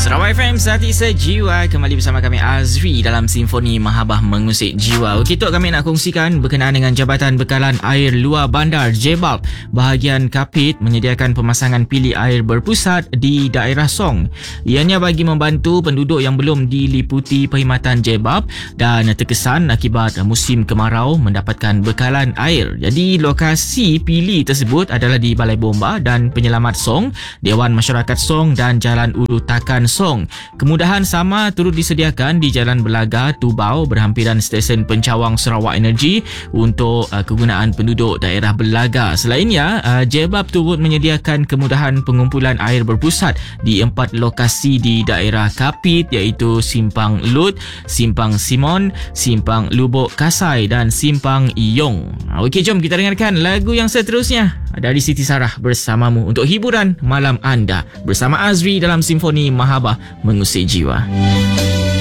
Sarawak FM Sati Sejiwa, kembali bersama kami Azri dalam Simfoni Mahabah Mengusik Jiwa. Okey, Tok, kami nak kongsikan berkenaan dengan Jabatan Bekalan Air Luar Bandar JBAP bahagian Kapit menyediakan pemasangan pili air berpusat di daerah Song. Ianya bagi membantu penduduk yang belum diliputi perkhidmatan JBAP dan terkesan akibat musim kemarau mendapatkan bekalan air. Jadi lokasi pili tersebut adalah di Balai Bomba dan Penyelamat Song, Dewan Masyarakat Song dan Jalan Ulu Takan Song. Kemudahan sama turut disediakan di Jalan Belaga, Tubau berhampiran stesen pencawang Sarawak Energy untuk kegunaan penduduk daerah Belaga. Selainnya, JBAP turut menyediakan kemudahan pengumpulan air berpusat di 4 lokasi di daerah Kapit, iaitu Simpang Lut, Simpang Simon, Simpang Lubuk Kasai dan Simpang Iyong. Okey, jom kita dengarkan lagu yang seterusnya dari Siti Sarah bersamamu untuk hiburan malam anda bersama Azri dalam Simfoni Mahabah Mengusik Jiwa.